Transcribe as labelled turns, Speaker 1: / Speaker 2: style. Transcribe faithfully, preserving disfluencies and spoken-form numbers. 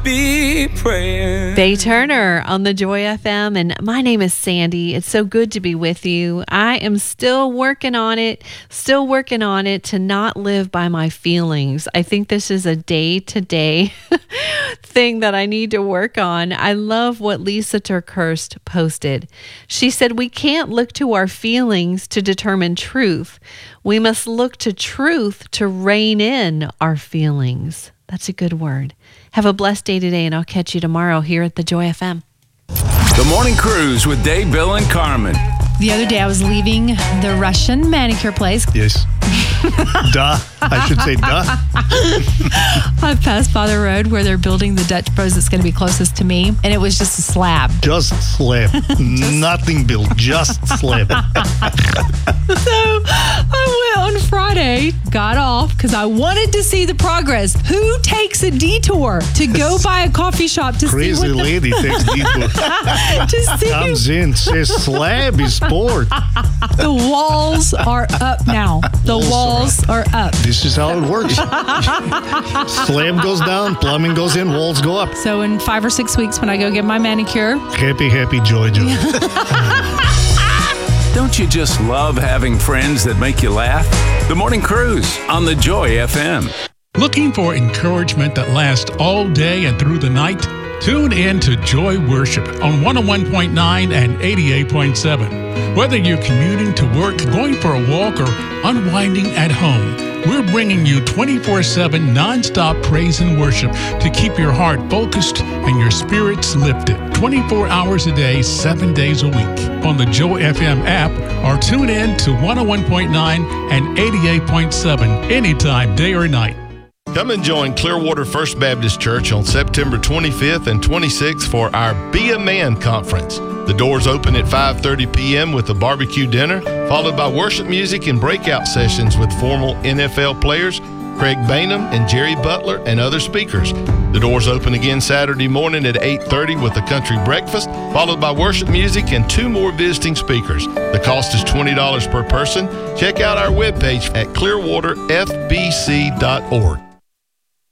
Speaker 1: be praying.
Speaker 2: Faye Turner on the Joy F M, and my name is Sandy. It's so good to be with you. I am still working on it, still working on it to not live by my feelings. I think this is a day-to-day thing that I need to work on. I love what Lisa TerKeurst posted. She said, we can't look to our feelings to determine truth. We must look to truth to rein in our feelings. That's a good word. Have a blessed day today, and I'll catch you tomorrow here at the Joy F M.
Speaker 1: The Morning Cruise with Dave, Bill, and Carmen.
Speaker 3: The other day I was leaving the Russian manicure place.
Speaker 4: Yes. Duh. I should say duh.
Speaker 3: I passed by the road where they're building the Dutch Bros that's going to be closest to me, and it was just a slab.
Speaker 4: Just slab. Nothing built. Just slab.
Speaker 3: So I went on Friday, got off because I wanted to see the progress. Who takes a detour to go by a coffee shop to
Speaker 4: Crazy
Speaker 3: see what the,
Speaker 4: lady takes detour.
Speaker 3: to see
Speaker 4: Comes in, says slab is poured.
Speaker 3: the walls are up now. The walls, walls are up.
Speaker 4: This is how it works. Slab goes down, plumbing goes in, walls go up.
Speaker 3: So in five or six weeks when I go get my manicure.
Speaker 4: Happy, happy, joy, joy.
Speaker 1: Don't you just love having friends that make you laugh? The Morning Cruise on the Joy F M.
Speaker 5: Looking for encouragement that lasts all day and through the night? Tune in to Joy Worship on one oh one point nine and eighty-eight point seven. Whether you're commuting to work, going for a walk, or unwinding at home, we're bringing you twenty-four seven nonstop praise and worship to keep your heart focused and your spirits lifted. twenty-four hours a day, seven days a week. On the Joy F M app, or tune in to one oh one point nine and eighty-eight point seven anytime, day or night.
Speaker 4: Come and join Clearwater First Baptist Church on September twenty-fifth and twenty-sixth for our Be a Man Conference. The doors open at five thirty p.m. with a barbecue dinner, followed by worship music and breakout sessions with former N F L players, Craig Bainham and Jerry Butler, and other speakers. The doors open again Saturday morning at eight thirty with a country breakfast, followed by worship music and two more visiting speakers. The cost is twenty dollars per person. Check out our webpage at clearwater f b c dot org.